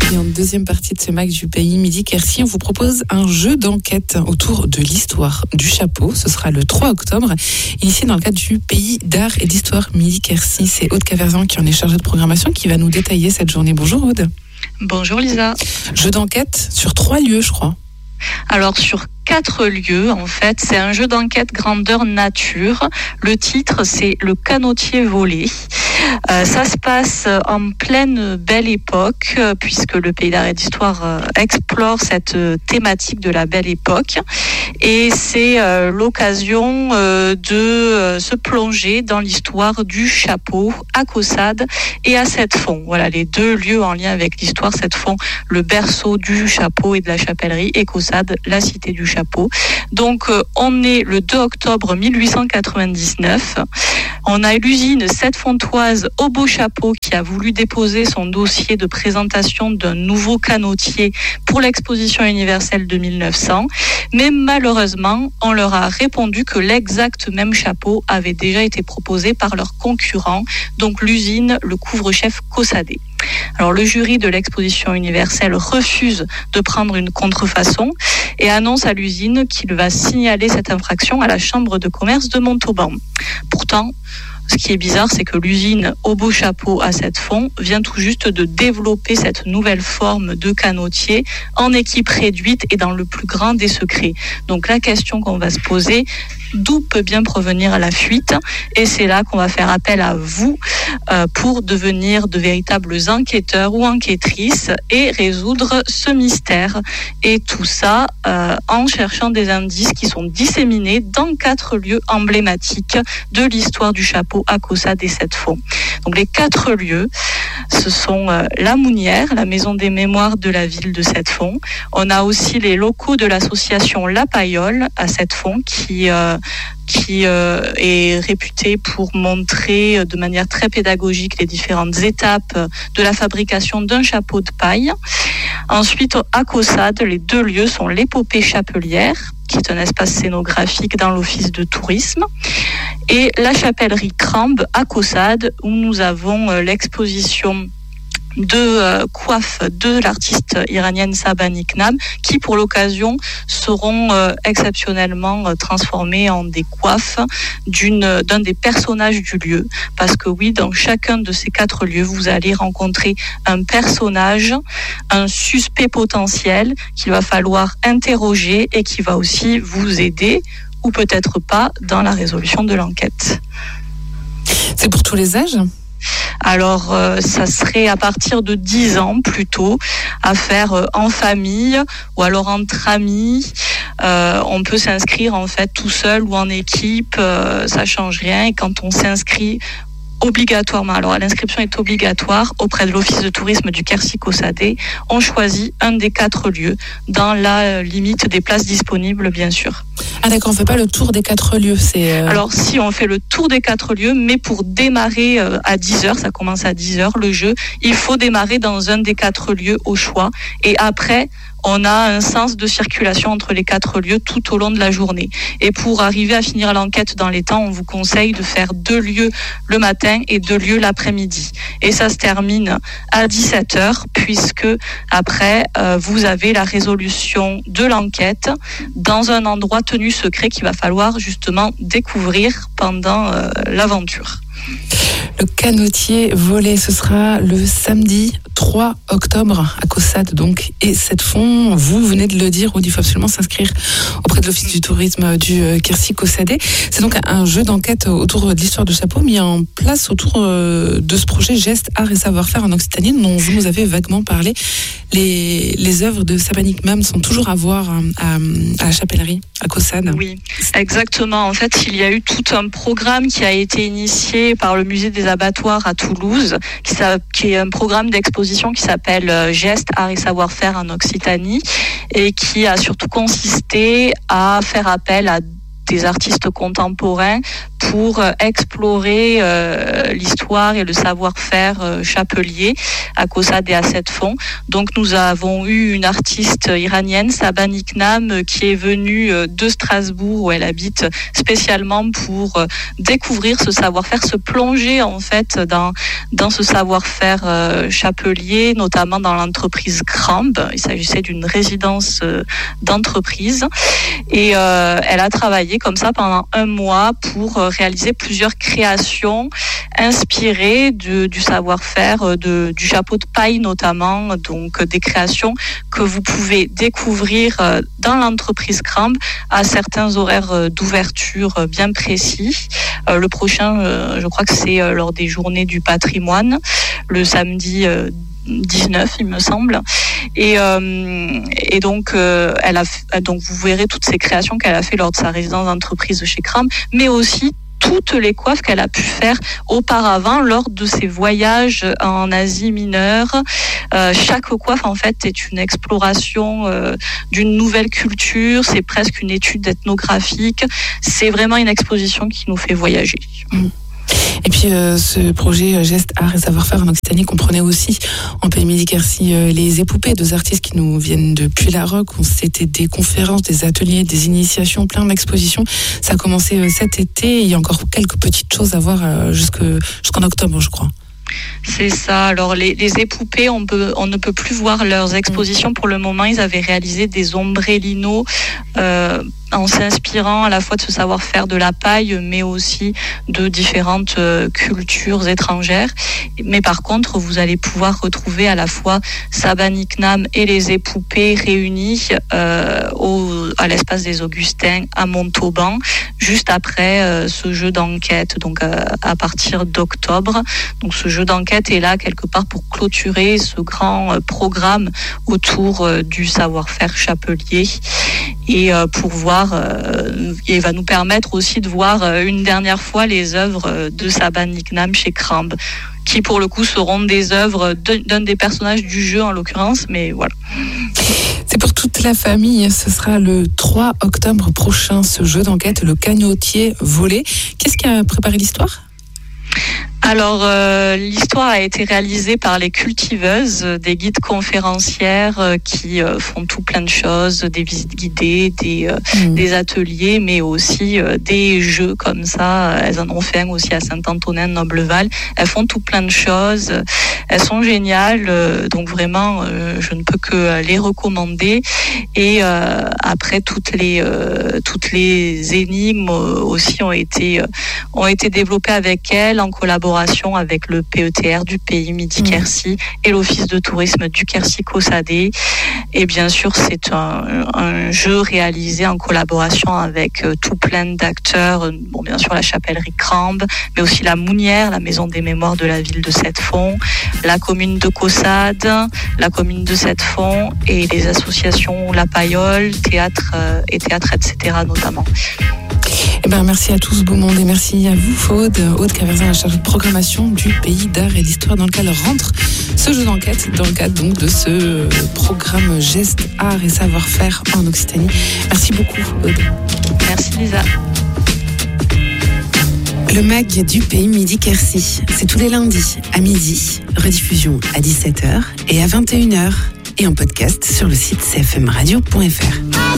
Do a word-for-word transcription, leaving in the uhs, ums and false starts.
Et en deuxième partie de ce Mac du Pays Midi Quercy, on vous propose un jeu d'enquête autour de l'histoire du chapeau. Ce sera le trois octobre, initié dans le cadre du Pays d'art et d'histoire Midi Quercy. C'est Aude Caverzan qui en est chargée de programmation qui va nous détailler cette journée. Bonjour Aude. Bonjour Lisa. Jeu d'enquête sur trois lieux, je crois. Alors sur quatre lieux, en fait, c'est un jeu d'enquête grandeur nature. Le titre, c'est Le canotier volé. Euh, ça se passe en pleine belle époque, euh, puisque le Pays d'art et d'histoire euh, explore cette euh, thématique de la belle époque. Et c'est euh, l'occasion euh, de euh, se plonger dans l'histoire du chapeau à Caussade et à Sept-Fonds. Voilà, les deux lieux en lien avec l'histoire. Sept-Fonds, le berceau du chapeau et de la chapellerie, et Caussade, la cité du chapeau. Donc, euh, on est le deux octobre mille huit cent quatre-vingt-dix-neuf. On a l'usine Sept-Fontoise au Beau Chapeau qui a voulu déposer son dossier de présentation d'un nouveau canotier pour l'exposition universelle de mille neuf cents. Mais malheureusement, on leur a répondu que l'exact même chapeau avait déjà été proposé par leur concurrent, donc l'usine, le couvre-chef Caussadet. Alors le jury de l'exposition universelle refuse de prendre une contrefaçon et annonce à l'usine qu'il va signaler cette infraction à la chambre de commerce de Montauban. Pourtant, ce qui est bizarre, c'est que l'usine au Beau Chapeau à Sept-Fonds vient tout juste de développer cette nouvelle forme de canotier en équipe réduite et dans le plus grand des secrets. Donc la question qu'on va se poser, d'où peut bien provenir la fuite? Et c'est là qu'on va faire appel à vous euh, pour devenir de véritables enquêteurs ou enquêtrices et résoudre ce mystère. Et tout ça euh, en cherchant des indices qui sont disséminés dans quatre lieux emblématiques de l'histoire du chapeau à Caussade et Sept-Fonds. Donc les quatre lieux, ce sont euh, la Mounière, la maison des mémoires de la ville de Sept-Fonds. On a aussi les locaux de l'association La Paillole à Sept-Fonds qui euh, qui euh, est réputée pour montrer de manière très pédagogique les différentes étapes de la fabrication d'un chapeau de paille. Ensuite, à Caussade, les deux lieux sont l'Épopée Chapelière, qui est un espace scénographique dans l'office de tourisme, et la chapellerie Crambe à Caussade, où nous avons euh, l'exposition de euh, coiffes de l'artiste iranienne Saba Niknam qui pour l'occasion seront euh, exceptionnellement euh, transformées en des coiffes d'une, d'un des personnages du lieu, parce que oui, dans chacun de ces quatre lieux vous allez rencontrer un personnage, un suspect potentiel qu'il va falloir interroger et qui va aussi vous aider ou peut-être pas dans la résolution de l'enquête. C'est pour tous les âges ? Alors, euh, ça serait à partir de dix ans plutôt, à faire euh, en famille ou alors entre amis. Euh, on peut s'inscrire en fait tout seul ou en équipe, euh, ça change rien. Et quand on s'inscrit obligatoirement, alors l'inscription est obligatoire auprès de l'office de tourisme du Quercy-Caussadet, on choisit un des quatre lieux dans la limite des places disponibles, bien sûr. Ah d'accord, on ne fait pas le tour des quatre lieux. C'est euh... Alors si, on fait le tour des quatre lieux, mais pour démarrer euh, à dix heures, ça commence à dix heures le jeu, il faut démarrer dans un des quatre lieux au choix. Et après, on a un sens de circulation entre les quatre lieux tout au long de la journée. Et pour arriver à finir l'enquête dans les temps, on vous conseille de faire deux lieux le matin et deux lieux l'après-midi. Et ça se termine à dix-sept heures, puisque après, euh, vous avez la résolution de l'enquête dans un endroit tenu secret qu'il va falloir justement découvrir pendant euh, l'aventure. Le canotier volé, ce sera le samedi trois octobre à Caussade donc et Sept-Fonds. Vous venez de le dire, où il faut absolument s'inscrire auprès de l'office du tourisme du Quercy-Caussadet. C'est donc un jeu d'enquête autour de l'histoire du chapeau mis en place autour de ce projet Gestes, Art et Savoir-faire en Occitanie dont vous nous avez vaguement parlé. Les, les œuvres de Saba Niknam sont toujours à voir à, à la chapellerie à Caussade. Oui, exactement. En fait, il y a eu tout un programme qui a été initié par le musée des abattoirs à Toulouse, qui, qui est un programme d'exposition qui s'appelle Gestes, Art et Savoir-faire en Occitanie, et qui a surtout consisté à faire appel à des artistes contemporains pour explorer euh, l'histoire et le savoir-faire euh, chapelier à Caussade et à Sept-Fonds. Donc nous avons eu une artiste iranienne, Saba Niknam, qui est venue de Strasbourg où elle habite spécialement pour euh, découvrir ce savoir-faire, se plonger en fait dans dans ce savoir-faire euh, chapelier, notamment dans l'entreprise Crambe. Il s'agissait d'une résidence euh, d'entreprise et euh, elle a travaillé comme ça pendant un mois pour euh, réaliser plusieurs créations inspirées de, du savoir-faire de, du chapeau de paille notamment, donc des créations que vous pouvez découvrir euh, dans l'entreprise Crambe à certains horaires d'ouverture bien précis. Euh, le prochain, euh, je crois que c'est euh, lors des journées du patrimoine, le samedi euh, dix-neuf, il me semble. Et, euh, et donc, euh, elle a, donc, vous verrez toutes ces créations qu'elle a fait lors de sa résidence d'entreprise chez Crambe, mais aussi toutes les coiffes qu'elle a pu faire auparavant lors de ses voyages en Asie mineure. Euh, chaque coiffe, en fait, est une exploration euh, d'une nouvelle culture. C'est presque une étude ethnographique. C'est vraiment une exposition qui nous fait voyager. Mmh. Et puis euh, ce projet Geste, Art et Savoir-faire en Occitanie comprenait aussi en Pays Midi-Quercy euh, les épopées, deux artistes qui nous viennent depuis la Roque. C'était des conférences, des ateliers, des initiations, plein d'expositions. Ça a commencé euh, cet été. Il y a encore quelques petites choses à voir euh, jusque, jusqu'en octobre, je crois. C'est ça. Alors les, les épopées, on peut, on ne peut plus voir leurs expositions pour le moment. Ils avaient réalisé des ombrellinos euh, en s'inspirant à la fois de ce savoir-faire de la paille, mais aussi de différentes euh, cultures étrangères. Mais par contre, vous allez pouvoir retrouver à la fois Saba Niknam et les épopées réunies euh, au, à l'espace des Augustins à Montauban, juste après euh, ce jeu d'enquête, donc euh, à partir d'octobre. Donc ce jeu d'enquête est là quelque part pour clôturer ce grand euh, programme autour euh, du savoir-faire chapelier et euh, pour voir, euh, il va nous permettre aussi de voir euh, une dernière fois les œuvres de Saba Niknam chez Crambe, qui pour le coup seront des œuvres d'un des personnages du jeu en l'occurrence, mais voilà. C'est pour toute la famille, ce sera le trois octobre prochain ce jeu d'enquête, le canotier volé. Qu'est-ce qui a préparé l'histoire ? Alors, euh, l'histoire a été réalisée par les cultiveuses, des guides conférencières euh, qui euh, font tout plein de choses, des visites guidées, des, euh, mmh. des ateliers, mais aussi euh, des jeux comme ça. Elles en ont fait un aussi à Saint-Antonin de Nobleval. Elles font tout plein de choses. Elles sont géniales, euh, donc vraiment, euh, je ne peux que les recommander. Et euh, après, toutes les euh, toutes les énigmes aussi ont été euh, ont été développées avec elles en collaboration avec le P E T R du Pays Midi-Quercy mmh. et l'Office de tourisme du Quercy-Caussade. Et bien sûr, c'est un, un jeu réalisé en collaboration avec euh, tout plein d'acteurs. Bon, bien sûr, la chapellerie Crambe, mais aussi la Mounière, la maison des mémoires de la ville de Sept-Fonds, la commune de Caussade, la commune de Sept-Fonds et les associations La Paillole, théâtre euh, et théâtre, et cetera notamment. Eh ben, merci à tous, beau monde, et merci à vous, Aude. Aude Caverzin, la chargée de programmation du Pays d'Art et d'Histoire, dans lequel rentre ce jeu d'enquête, dans le cadre donc de ce programme Geste, Art et Savoir-faire en Occitanie. Merci beaucoup, Aude. Merci, Lisa. Le mag du Pays Midi-Quercy, c'est tous les lundis à midi, rediffusion à dix-sept heures et à vingt et une heures, et en podcast sur le site c f m radio point f r.